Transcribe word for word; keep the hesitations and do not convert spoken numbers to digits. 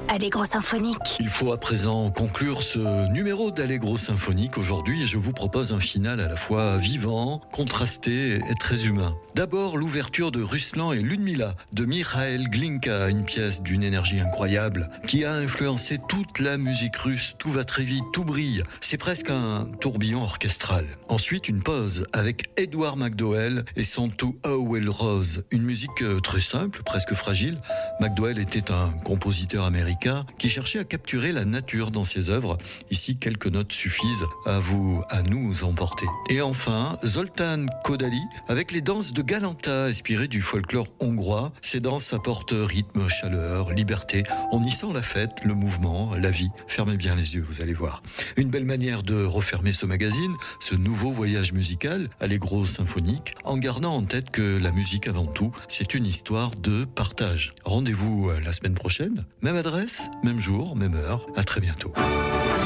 Allegro Symphonique. Il faut à présent conclure ce numéro d'Allegro Symphonique aujourd'hui et je vous propose un final à la fois vivant, contrasté et très humain. D'abord, l'ouverture de Ruslan et Ludmila de Mikhail Glinka, une pièce d'une énergie incroyable qui a influencé toute la musique russe. Tout va très vite, tout brille. C'est presque un tourbillon orchestral. Ensuite, une pause avec Edward McDowell et son To Howell Rose, une musique très simple, presque fragile. McDowell était un compositeur américain qui cherchait à capturer la nature dans ses œuvres. Ici, quelques notes suffisent à vous, à nous emporter. Et enfin, Zoltán Kodály avec les danses de Galanta, inspirées du folklore hongrois. Ces danses apportent rythme, chaleur, liberté. On y sent la fête, le mouvement, la vie. Fermez bien les yeux, vous allez voir. Une belle manière de refermer ce magazine, ce nouveau voyage musical, Allegro Symphonique, en gardant en tête que la musique avant tout, c'est une histoire de partage. Rendez-vous la semaine prochaine, même adresse, même jour, même heure. À très bientôt.